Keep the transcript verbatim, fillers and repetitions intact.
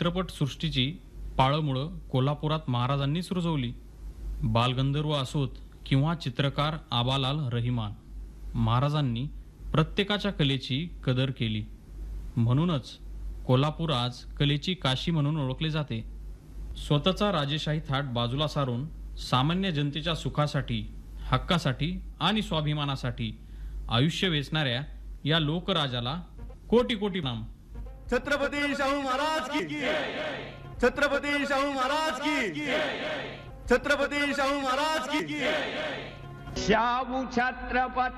चित्रपट सृष्टीची पाळंमुळं कोल्हापुरात महाराजांनीच रुजवली. बालगंधर्व असोत किंवा चित्रकार आबालाल रहिमान, महाराजांनी प्रत्येकाच्या कलेची कदर केली. म्हणूनच कोल्हापूर आज कलेची काशी म्हणून ओळखले जाते. स्वतःचा राजेशाही थाट बाजूला सारून सामान्य जनतेच्या सुखासाठी, हक्कासाठी आणि स्वाभिमानासाठी आयुष्य वेचणाऱ्या या लोकराजाला कोटी कोटी नाम. छत्रपती शाहू महाराज की, छत्रपती शाहू महाराज की, छत्रपती शाहू महाराज की. शाहू छत्रपती